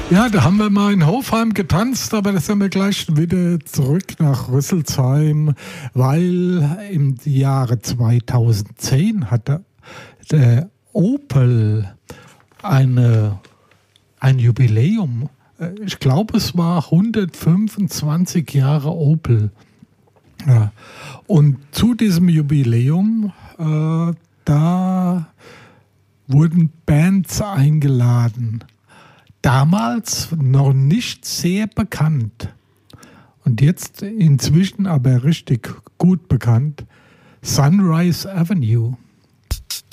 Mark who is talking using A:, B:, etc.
A: Ja, da haben wir mal in Hofheim getanzt, aber da sind wir gleich wieder zurück nach Rüsselsheim, weil im Jahre 2010 hatte der Opel ein Jubiläum. Ich glaube, es war 125 Jahre Opel. Ja. Und zu diesem Jubiläum, da wurden Bands eingeladen. Damals noch nicht sehr bekannt und jetzt inzwischen aber richtig gut bekannt. Sunrise Avenue.